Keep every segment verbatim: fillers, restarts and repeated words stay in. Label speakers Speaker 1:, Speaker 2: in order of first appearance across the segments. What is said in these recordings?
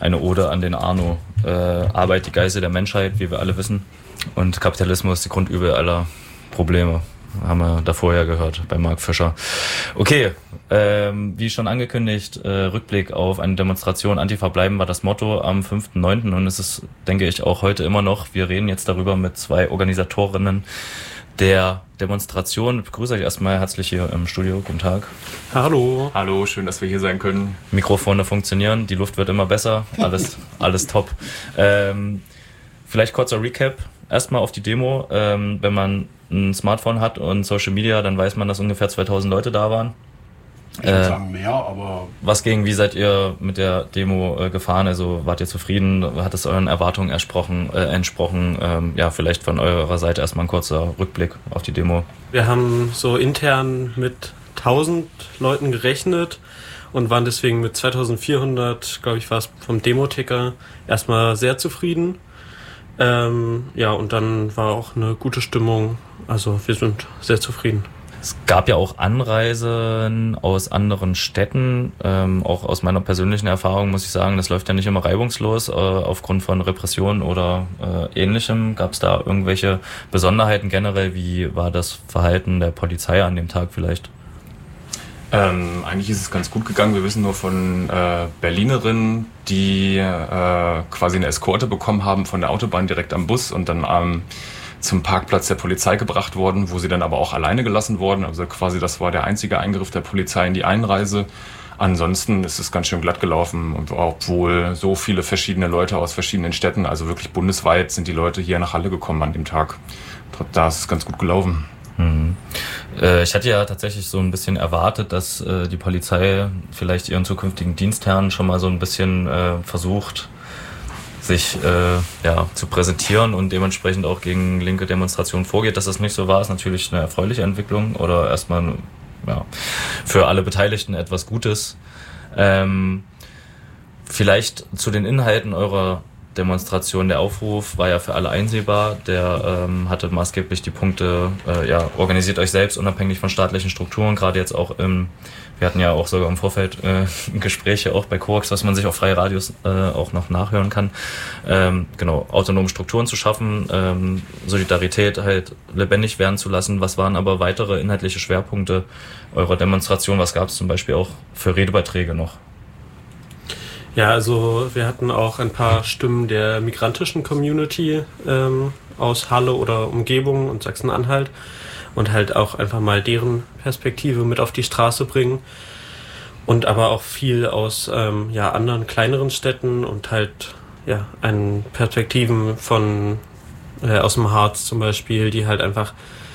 Speaker 1: eine Ode an den Arno. Äh, Arbeit die Geißel der Menschheit, wie wir alle wissen. Und Kapitalismus die Grundübel aller Probleme. Haben wir davor ja gehört bei Mark Fischer. Okay, ähm, wie schon angekündigt, äh, Rückblick auf eine Demonstration Antifa bleiben war das Motto am fünften neunten und es ist, denke ich, auch heute immer noch. Wir reden jetzt darüber mit zwei Organisatorinnen der Demonstration. Ich begrüße euch erstmal herzlich hier im Studio. Guten Tag.
Speaker 2: Hallo.
Speaker 3: Hallo, schön, dass wir hier sein können.
Speaker 1: Mikrofone funktionieren, die Luft wird immer besser, alles, alles top. Ähm, vielleicht kurzer Recap. Erstmal auf die Demo. Ähm, wenn man ein Smartphone hat und Social Media, dann weiß man, dass ungefähr zweitausend Leute da waren.
Speaker 2: Ich würde äh, sagen mehr, aber...
Speaker 1: Was ging, wie seid ihr mit der Demo äh, gefahren? Also wart ihr zufrieden? Hat es euren Erwartungen entsprochen? Äh, entsprochen? Ähm, ja, vielleicht von eurer Seite erstmal ein kurzer Rückblick auf die Demo.
Speaker 2: Wir haben so intern mit tausend Leuten gerechnet und waren deswegen mit zweitausendvierhundert, glaube ich, war es vom Demoticker, erstmal sehr zufrieden. Ähm, ja, und dann war auch eine gute Stimmung. Also wir sind sehr zufrieden.
Speaker 1: Es gab ja auch Anreisen aus anderen Städten. Ähm, auch aus meiner persönlichen Erfahrung muss ich sagen, das läuft ja nicht immer reibungslos. Äh, aufgrund von Repressionen oder äh, Ähnlichem. Gab es da irgendwelche Besonderheiten generell? Wie war das Verhalten der Polizei an dem Tag vielleicht?
Speaker 3: Ähm, eigentlich ist es ganz gut gegangen. Wir wissen nur von äh, Berlinerinnen, die äh, quasi eine Eskorte bekommen haben von der Autobahn direkt am Bus und dann ähm, zum Parkplatz der Polizei gebracht wurden, wo sie dann aber auch alleine gelassen wurden. Also quasi das war der einzige Eingriff der Polizei in die Einreise. Ansonsten ist es ganz schön glatt gelaufen, und obwohl so viele verschiedene Leute aus verschiedenen Städten, also wirklich bundesweit, sind die Leute hier nach Halle gekommen an dem Tag. Da ist es ganz gut gelaufen.
Speaker 1: Mhm. Äh, ich hatte ja tatsächlich so ein bisschen erwartet, dass äh, die Polizei vielleicht ihren zukünftigen Dienstherren schon mal so ein bisschen äh, versucht, sich äh, ja, zu präsentieren und dementsprechend auch gegen linke Demonstrationen vorgeht. Dass das nicht so war, ist natürlich eine erfreuliche Entwicklung oder erstmal ja, für alle Beteiligten etwas Gutes. Ähm, vielleicht zu den Inhalten eurer Demonstration. Der Aufruf war ja für alle einsehbar. Der ähm, hatte maßgeblich die Punkte, äh, ja, organisiert euch selbst unabhängig von staatlichen Strukturen. Gerade jetzt auch im, wir hatten ja auch sogar im Vorfeld äh, Gespräche auch bei Korax, was man sich auf freie Radios äh, auch noch nachhören kann. Ähm, genau, autonome Strukturen zu schaffen, ähm, Solidarität halt lebendig werden zu lassen. Was waren aber weitere inhaltliche Schwerpunkte eurer Demonstration? Was gab es zum Beispiel auch für Redebeiträge noch?
Speaker 2: Ja, also wir hatten auch ein paar Stimmen der migrantischen Community ähm, aus Halle oder Umgebung und Sachsen-Anhalt und halt auch einfach mal deren Perspektive mit auf die Straße bringen und aber auch viel aus ähm, ja, anderen kleineren Städten und halt ja einen Perspektiven von äh, aus dem Harz zum Beispiel, die halt einfach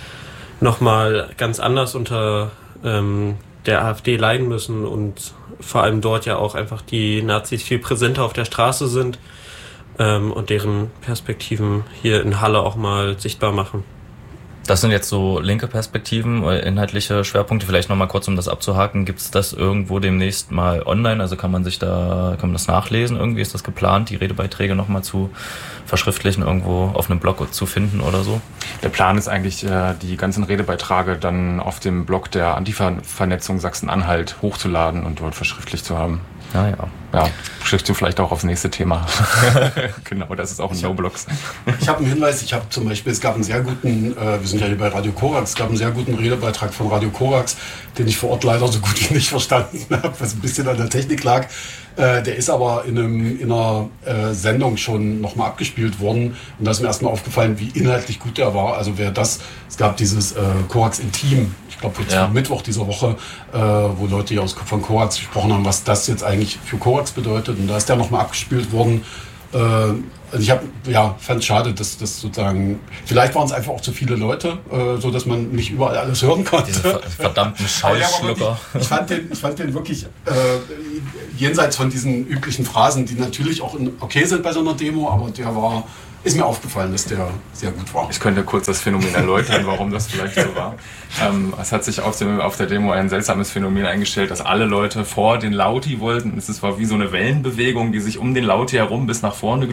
Speaker 2: nochmal ganz anders unter ähm, der AfD leiden müssen und vor allem dort ja auch einfach die Nazis viel präsenter auf der Straße sind ähm, und deren Perspektiven hier in Halle auch mal sichtbar machen.
Speaker 1: Das sind jetzt so linke Perspektiven, inhaltliche Schwerpunkte. Vielleicht nochmal kurz, um das abzuhaken. Gibt es das irgendwo demnächst mal online? Also kann man sich da, kann man das nachlesen? Irgendwie ist das geplant, die Redebeiträge nochmal zu verschriftlichen, irgendwo auf einem Blog zu finden oder so?
Speaker 3: Der Plan ist eigentlich, die ganzen Redebeiträge dann auf dem Blog der Antifa-Vernetzung Sachsen-Anhalt hochzuladen und dort verschriftlicht zu haben.
Speaker 1: Ah, ja.
Speaker 3: Ja, schickst du vielleicht auch aufs nächste Thema. Genau, das ist auch ein No-Blogs.
Speaker 4: Ich habe einen Hinweis, ich habe zum Beispiel, es gab einen sehr guten, äh, wir sind ja hier bei Radio Korax, es gab einen sehr guten Redebeitrag von Radio Korax, den ich vor Ort leider so gut wie nicht verstanden habe, was ein bisschen an der Technik lag. Äh, der ist aber in, einem, in einer äh, Sendung schon nochmal abgespielt worden und da ist mir erstmal aufgefallen, wie inhaltlich gut der war. Also wer das, es gab dieses äh, Korax Intim, ich glaube jetzt ja. Mittwoch dieser Woche, äh, wo Leute hier aus, von Korax gesprochen haben, was das jetzt eigentlich für Korax bedeutet. Und da ist der nochmal abgespielt worden. Äh, also ich hab, ja, fand es schade, dass das sozusagen, vielleicht waren es einfach auch zu viele Leute, äh, so dass man nicht überall alles hören konnte.
Speaker 1: Diese verdammten Schallschlucker.
Speaker 4: Ich fand den, ich fand den wirklich äh, jenseits von diesen üblichen Phrasen, die natürlich auch in, okay sind bei so einer Demo, aber der war, ist mir aufgefallen, dass der sehr gut war.
Speaker 3: Ich könnte kurz das Phänomen erläutern, warum das vielleicht so war. Ähm, es hat sich auf, dem, auf der Demo ein seltsames Phänomen eingestellt, dass alle Leute vor den Lauti wollten. Es war wie so eine Wellenbewegung, die sich um den Lauti herum bis nach vorne gedrückt und der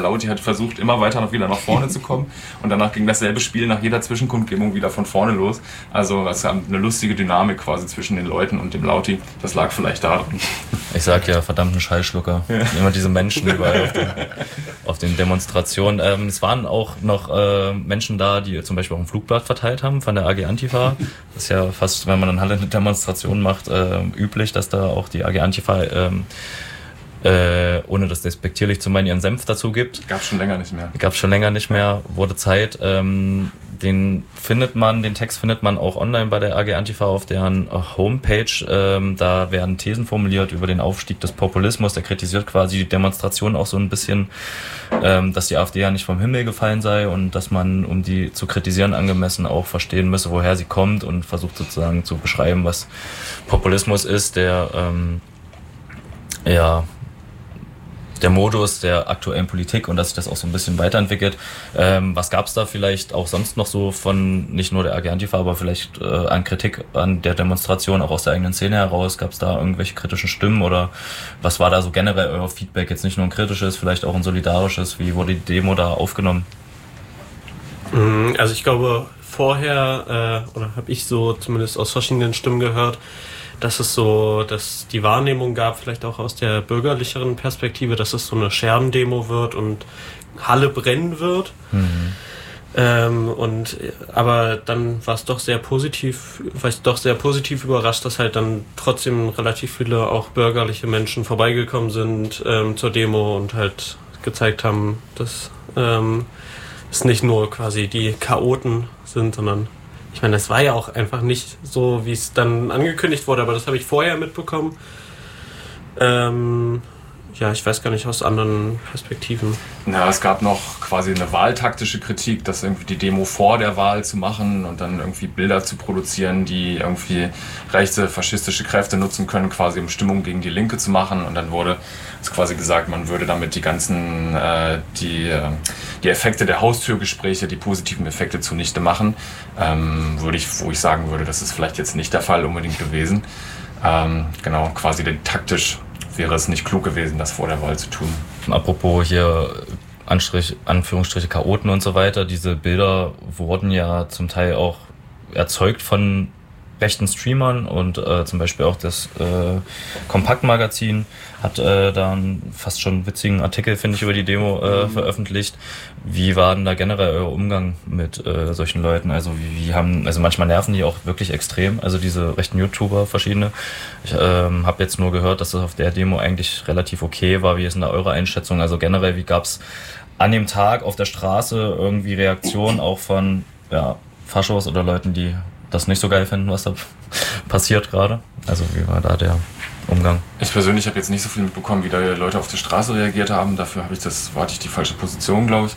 Speaker 3: Lauti hat versucht, immer weiter noch wieder nach vorne zu kommen und danach ging dasselbe Spiel nach jeder Zwischenkundgebung wieder von vorne los. Also es gab eine lustige Dynamik quasi zwischen den Leuten und dem Lauti. Das lag vielleicht daran.
Speaker 1: Ich sag ja, verdammten Schallschlucker. Ja. Immer diese Menschen überall auf den, auf den Demonstrationen. Ähm, es waren auch noch äh, Menschen da, die zum Beispiel auch ein Flugblatt verteilt haben von der A G Antifa. Das ist ja fast, wenn man in Halle eine Demonstration macht, äh, üblich, dass da auch die A G Antifa, ähm, äh, ohne das despektierlich zu meinen, ihren Senf dazu gibt.
Speaker 3: Gab's schon länger nicht mehr.
Speaker 1: Gab's schon länger nicht mehr, wurde Zeit. Ähm, den findet man, den Text findet man auch online bei der A G Antifa auf deren Homepage. Ähm, da werden Thesen formuliert über den Aufstieg des Populismus. Der kritisiert quasi die Demonstration auch so ein bisschen, ähm, dass die AfD ja nicht vom Himmel gefallen sei und dass man, um die zu kritisieren, angemessen auch verstehen müsse, woher sie kommt, und versucht sozusagen zu beschreiben, was Populismus ist, der ähm, ja der Modus der aktuellen Politik, und dass sich das auch so ein bisschen weiterentwickelt. Ähm, was gab es da vielleicht auch sonst noch so von, nicht nur der A G Antifa, aber vielleicht äh, an Kritik an der Demonstration, auch aus der eigenen Szene heraus? Gab es da irgendwelche kritischen Stimmen, oder was war da so generell euer Feedback? Jetzt nicht nur ein kritisches, vielleicht auch ein solidarisches. Wie wurde die Demo da aufgenommen?
Speaker 2: Also ich glaube, vorher, äh, oder habe ich so zumindest aus verschiedenen Stimmen gehört, dass es so, dass die Wahrnehmung gab, vielleicht auch aus der bürgerlicheren Perspektive, dass es so eine Scherbendemo wird und Halle brennen wird. Mhm. Ähm, und aber dann war es doch sehr positiv, war ich doch sehr positiv überrascht, dass halt dann trotzdem relativ viele auch bürgerliche Menschen vorbeigekommen sind ähm, zur Demo und halt gezeigt haben, dass ähm, es nicht nur quasi die Chaoten sind, sondern ich meine, das war ja auch einfach nicht so, wie es dann angekündigt wurde, aber das habe ich vorher mitbekommen. Ähm, ja, ich weiß gar nicht, aus anderen Perspektiven.
Speaker 3: Na, es gab noch quasi eine wahltaktische Kritik, dass irgendwie die Demo vor der Wahl zu machen und dann irgendwie Bilder zu produzieren, die irgendwie rechte, faschistische Kräfte nutzen können, quasi um Stimmung gegen die Linke zu machen. Und dann wurde es quasi gesagt, man würde damit die ganzen, äh, die, äh, die Effekte der Haustürgespräche, die positiven Effekte zunichte machen. Ähm, würde ich, wo ich sagen würde, das ist vielleicht jetzt nicht der Fall unbedingt gewesen. Ähm, genau, quasi taktisch wäre es nicht klug gewesen, das vor der Wahl zu tun.
Speaker 1: Apropos hier Anstrich, Anführungsstriche Chaoten und so weiter, diese Bilder wurden ja zum Teil auch erzeugt von rechten Streamern, und äh, zum Beispiel auch das äh, Kompaktmagazin hat äh, da einen fast schon witzigen Artikel, finde ich, über die Demo äh, mhm. veröffentlicht. Wie war denn da generell euer Umgang mit äh, solchen Leuten? Also wie, wie haben, also manchmal nerven die auch wirklich extrem, also diese rechten YouTuber verschiedene. Ich ähm, habe jetzt nur gehört, dass das auf der Demo eigentlich relativ okay war. Wie ist denn da eure Einschätzung? Also generell, wie gab's an dem Tag auf der Straße irgendwie Reaktionen auch von ja, Faschos oder Leuten, die das nicht so geil finden, was da passiert gerade? Also wie war da der Umgang?
Speaker 3: Ich persönlich habe jetzt nicht so viel mitbekommen, wie da Leute auf der Straße reagiert haben. Dafür habe ich das, war ich die falsche Position, glaube ich.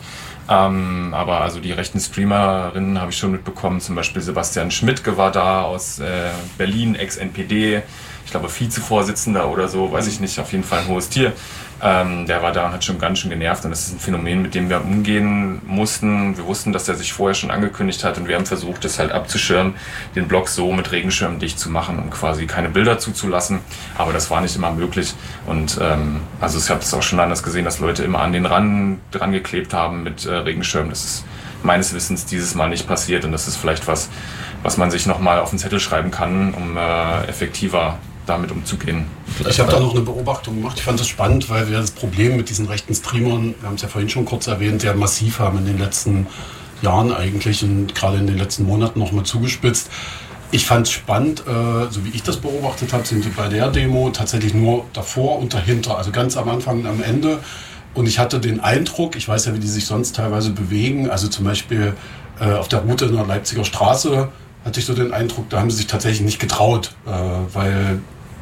Speaker 3: Ähm, aber also die rechten Streamerinnen habe ich schon mitbekommen. Zum Beispiel Sebastian Schmidt war da aus äh, Berlin, Ex-N P D. Ich glaube Vizevorsitzender oder so, weiß ich nicht, auf jeden Fall ein hohes Tier. Ähm, der war da und hat schon ganz schön genervt, und das ist ein Phänomen, mit dem wir umgehen mussten. Wir wussten, dass er sich vorher schon angekündigt hat, und wir haben versucht, das halt abzuschirmen, den Blog so mit Regenschirm dicht zu machen, um quasi keine Bilder zuzulassen, aber das war nicht immer möglich. Und ähm, also ich habe es auch schon anders gesehen, dass Leute immer an den Rand dran geklebt haben mit äh, Regenschirm. Das ist meines Wissens dieses Mal nicht passiert, und das ist vielleicht was, was man sich nochmal auf den Zettel schreiben kann, um äh, effektiver damit umzugehen.
Speaker 4: Ich habe da noch eine Beobachtung gemacht. Ich fand das spannend, weil wir das Problem mit diesen rechten Streamern, wir haben es ja vorhin schon kurz erwähnt, sehr massiv haben in den letzten Jahren eigentlich und gerade in den letzten Monaten noch mal zugespitzt. Ich fand es spannend, äh, so wie ich das beobachtet habe, sind die bei der Demo tatsächlich nur davor und dahinter, also ganz am Anfang und am Ende. Und ich hatte den Eindruck, ich weiß ja, wie die sich sonst teilweise bewegen, also zum Beispiel äh, auf der Route in der Leipziger Straße, hatte ich so den Eindruck, da haben sie sich tatsächlich nicht getraut, äh, weil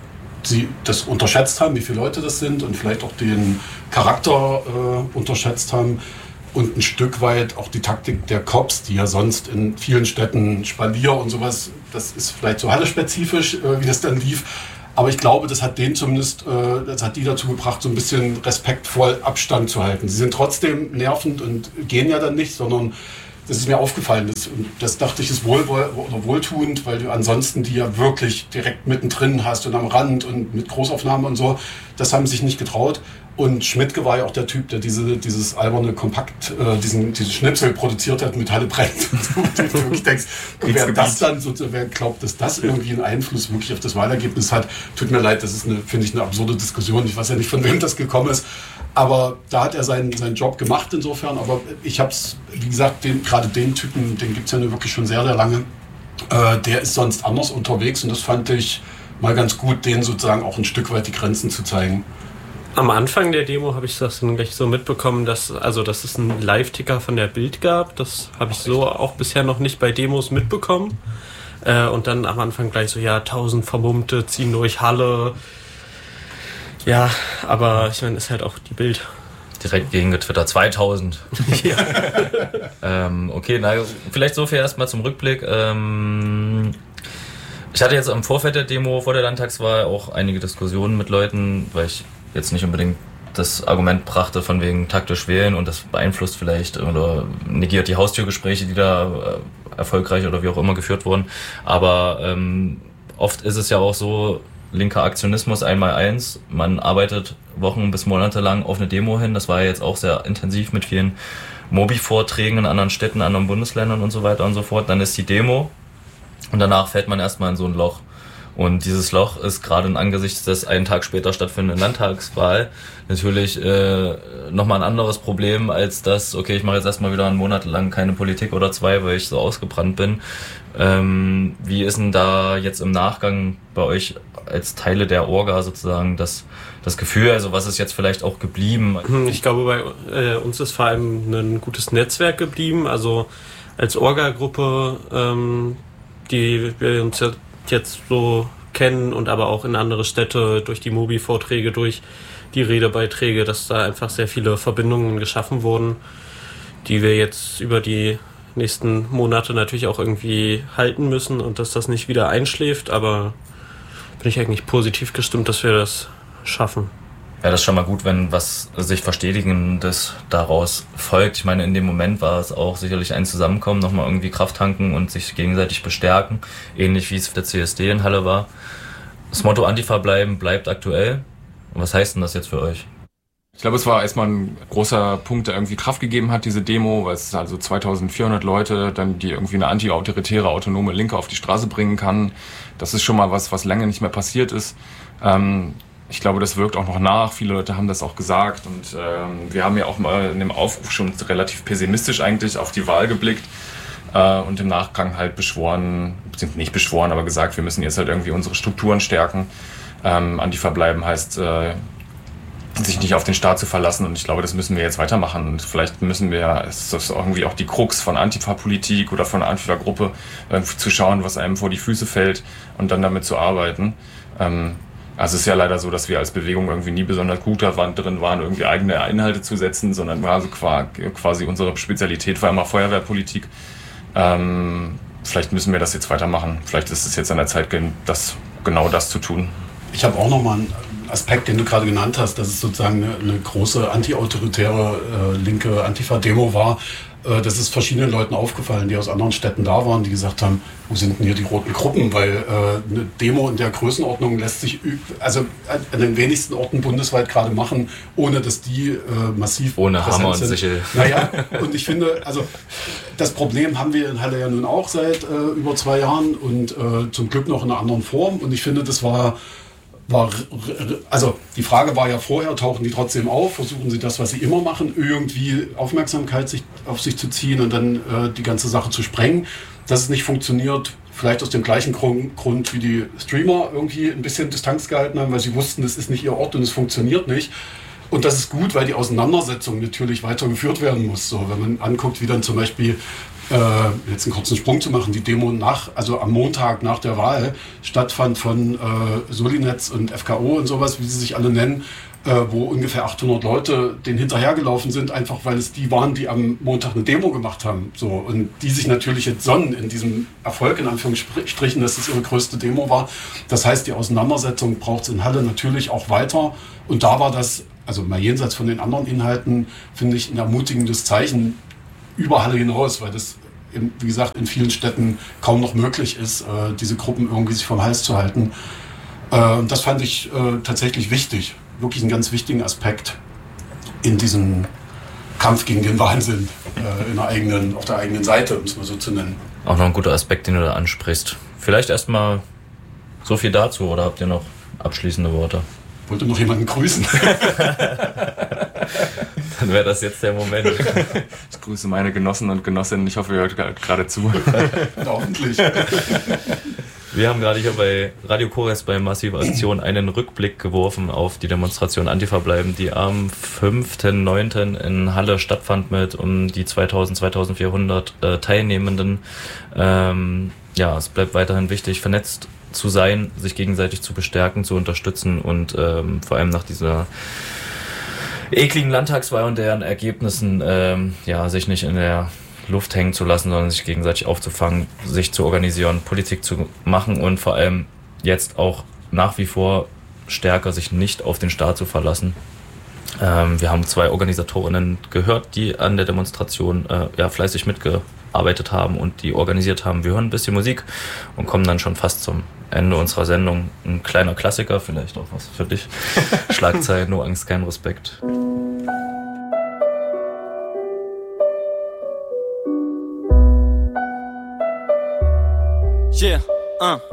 Speaker 4: sie das unterschätzt haben, wie viele Leute das sind, und vielleicht auch den Charakter äh, unterschätzt haben und ein Stück weit auch die Taktik der Cops, die ja sonst in vielen Städten Spalier und sowas, das ist vielleicht so Halle-spezifisch, äh, wie das dann lief. Aber ich glaube, das hat denen zumindest, äh, das hat die dazu gebracht, so ein bisschen respektvoll Abstand zu halten. Sie sind trotzdem nervend und gehen ja dann nicht, sondern das ist mir aufgefallen. Das, das dachte ich, ist wohl, oder wohltuend, weil du ansonsten die ja wirklich direkt mittendrin hast und am Rand und mit Großaufnahmen und so. Das haben sie sich nicht getraut. Und Schmidtke war ja auch der Typ, der diese, dieses alberne Kompakt, äh, diesen, diesen Schnipsel produziert hat mit Halle brennt. Und du wirklich denkst, wer das dann, so, wer glaubt, dass das irgendwie einen Einfluss wirklich auf das Wahlergebnis hat, tut mir leid, das ist, eine, finde ich, eine absurde Diskussion. Ich weiß ja nicht, von wem das gekommen ist. Aber da hat er seinen, seinen Job gemacht insofern. Aber ich habe es, wie gesagt, den, gerade den Typen, den gibt es ja nur wirklich schon sehr, sehr lange. Äh, der ist sonst anders unterwegs und das fand ich mal ganz gut, denen sozusagen auch ein Stück weit die Grenzen zu zeigen.
Speaker 2: Am Anfang der Demo habe ich das dann gleich so mitbekommen, dass, also, dass es einen Live-Ticker von der Bild gab. Das habe ich so auch bisher noch nicht bei Demos mitbekommen. Äh, und dann am Anfang gleich so, ja, tausend Vermummte ziehen durch Halle. Ja, aber ich meine, ist halt auch die Bild.
Speaker 1: Direkt gegen Twitter zweitausend.
Speaker 2: Ja.
Speaker 1: ähm, okay, na, vielleicht so viel erstmal zum Rückblick. Ähm, ich hatte jetzt im Vorfeld der Demo vor der Landtagswahl auch einige Diskussionen mit Leuten, weil ich jetzt nicht unbedingt das Argument brachte von wegen taktisch wählen und das beeinflusst vielleicht oder negiert die Haustürgespräche, die da äh, erfolgreich oder wie auch immer geführt wurden. Aber ähm, oft ist es ja auch so, linker Aktionismus einmal eins, man arbeitet Wochen bis Monate lang auf eine Demo hin, das war ja jetzt auch sehr intensiv mit vielen Mobi-Vorträgen in anderen Städten, anderen Bundesländern und so weiter und so fort. Dann ist die Demo und danach fällt man erstmal in so ein Loch. Und dieses Loch ist gerade in Angesichts des einen Tag später stattfindenden Landtagswahl natürlich äh, nochmal ein anderes Problem als das, okay, ich mache jetzt erstmal wieder einen Monat lang keine Politik oder zwei, weil ich so ausgebrannt bin. Ähm, wie ist denn da jetzt im Nachgang bei euch als Teile der Orga sozusagen das, das Gefühl, also was ist jetzt vielleicht auch geblieben?
Speaker 2: Ich glaube, bei äh, uns ist vor allem ein gutes Netzwerk geblieben, also als Orga-Gruppe, ähm, die wir uns ja jetzt so kennen und aber auch in andere Städte durch die Mobi-Vorträge, durch die Redebeiträge, dass da einfach sehr viele Verbindungen geschaffen wurden, die wir jetzt über die nächsten Monate natürlich auch irgendwie halten müssen und dass das nicht wieder einschläft, aber bin ich eigentlich positiv gestimmt, dass wir das schaffen.
Speaker 1: Ja, das ist schon mal gut, wenn was sich Verstetigendes daraus folgt. Ich meine, in dem Moment war es auch sicherlich ein Zusammenkommen, nochmal irgendwie Kraft tanken und sich gegenseitig bestärken. Ähnlich wie es für der C S D in Halle war. Das Motto Antifa bleiben bleibt aktuell. Und was heißt denn das jetzt für euch?
Speaker 3: Ich glaube, es war erstmal ein großer Punkt, der irgendwie Kraft gegeben hat, diese Demo, weil es also zweitausendvierhundert Leute, dann die irgendwie eine anti-autoritäre, autonome Linke auf die Straße bringen kann. Das ist schon mal was, was lange nicht mehr passiert ist. Ähm, Ich glaube, das wirkt auch noch nach. Viele Leute haben das auch gesagt. Und ähm, wir haben ja auch mal in dem Aufruf schon relativ pessimistisch eigentlich auf die Wahl geblickt äh, und im Nachgang halt beschworen, sind nicht beschworen, aber gesagt, wir müssen jetzt halt irgendwie unsere Strukturen stärken. Ähm, Antifa bleiben heißt, äh, sich nicht auf den Staat zu verlassen. Und ich glaube, das müssen wir jetzt weitermachen. Und vielleicht müssen wir, ist das irgendwie auch die Krux von Antifa-Politik oder von einer Antifa-Gruppe, äh, zu schauen, was einem vor die Füße fällt und dann damit zu arbeiten. Ähm, Also es ist ja leider so, dass wir als Bewegung irgendwie nie besonders gut drin waren, irgendwie eigene Inhalte zu setzen, sondern also quasi unsere Spezialität war immer Feuerwehrpolitik. Ähm, vielleicht müssen wir das jetzt weitermachen. Vielleicht ist es jetzt an der Zeit, das, genau das zu tun.
Speaker 4: Ich habe auch nochmal einen Aspekt, den du gerade genannt hast, dass es sozusagen eine, eine große antiautoritäre äh, linke Antifa-Demo war. Äh, das ist verschiedenen Leuten aufgefallen, die aus anderen Städten da waren, die gesagt haben, wo sind denn hier die roten Gruppen? Weil äh, eine Demo in der Größenordnung lässt sich also an den wenigsten Orten bundesweit gerade machen, ohne dass die äh, massiv
Speaker 1: ohne Hammer und Sichel.
Speaker 4: Naja, und ich finde, also das Problem haben wir in Halle ja nun auch seit äh, über zwei Jahren und äh, zum Glück noch in einer anderen Form. Und ich finde, das war War, also die Frage war ja vorher, tauchen die trotzdem auf, versuchen sie das, was sie immer machen, irgendwie Aufmerksamkeit sich, auf sich zu ziehen und dann äh, die ganze Sache zu sprengen. Dass es nicht funktioniert, vielleicht aus dem gleichen Grund, Grund wie die Streamer irgendwie ein bisschen Distanz gehalten haben, weil sie wussten, das ist nicht ihr Ort und es funktioniert nicht. Und das ist gut, weil die Auseinandersetzung natürlich weitergeführt werden muss. So, wenn man anguckt, wie dann zum Beispiel Äh, jetzt einen kurzen Sprung zu machen, die Demo nach, also am Montag nach der Wahl stattfand von äh, Solinetz und F K O und sowas, wie sie sich alle nennen, äh, wo ungefähr achthundert Leute denen hinterhergelaufen sind, einfach weil es die waren, die am Montag eine Demo gemacht haben. So, und die sich natürlich jetzt sonnen in diesem Erfolg, in Anführungsstrichen, dass es ihre größte Demo war. Das heißt, die Auseinandersetzung braucht es in Halle natürlich auch weiter. Und da war das, also mal jenseits von den anderen Inhalten, finde ich ein ermutigendes Zeichen, über Halle hinaus, weil das, in, wie gesagt, in vielen Städten kaum noch möglich ist, äh, diese Gruppen irgendwie sich vom Hals zu halten. Äh, und das fand ich äh, tatsächlich wichtig, wirklich einen ganz wichtigen Aspekt in diesem Kampf gegen den Wahnsinn äh, in der eigenen, auf der eigenen Seite, um es mal so zu nennen.
Speaker 1: Auch noch ein guter Aspekt, den du da ansprichst. Vielleicht erstmal so viel dazu, oder habt ihr noch abschließende Worte?
Speaker 4: Wollte noch jemanden grüßen.
Speaker 1: Dann wäre das jetzt der Moment.
Speaker 3: Ich grüße meine Genossen und Genossinnen. Ich hoffe, ihr hört gerade zu.
Speaker 4: Ja, hoffentlich.
Speaker 1: Wir haben gerade hier bei Radio Korax bei Massive Aktion einen Rückblick geworfen auf die Demonstration Antifa bleiben, die am fünften neunten in Halle stattfand mit um die zweitausend, zweitausendvierhundert äh, Teilnehmenden. Ähm, ja, es bleibt weiterhin wichtig, vernetzt zu sein, sich gegenseitig zu bestärken, zu unterstützen und ähm, vor allem nach dieser ekligen Landtagswahl und deren Ergebnissen ähm, ja, sich nicht in der Luft hängen zu lassen, sondern sich gegenseitig aufzufangen, sich zu organisieren, Politik zu machen und vor allem jetzt auch nach wie vor stärker sich nicht auf den Staat zu verlassen. Ähm, wir haben zwei Organisatorinnen gehört, die an der Demonstration äh, ja, fleißig mitgearbeitet haben und die organisiert haben. Wir hören ein bisschen Musik und kommen dann schon fast zum Ende unserer Sendung. Ein kleiner Klassiker, vielleicht auch was für dich. Schlagzeilen, nur Angst, kein Respekt.
Speaker 5: Yeah, uh.